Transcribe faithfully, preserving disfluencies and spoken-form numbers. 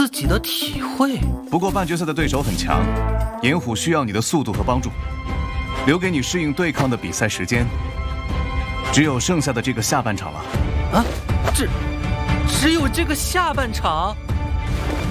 自己的体会。 不过半决赛的对手很强，岩虎需要你的速度和帮助，留给你适应对抗的比赛时间，只有剩下的这个下半场了。 啊，只只有这个下半场？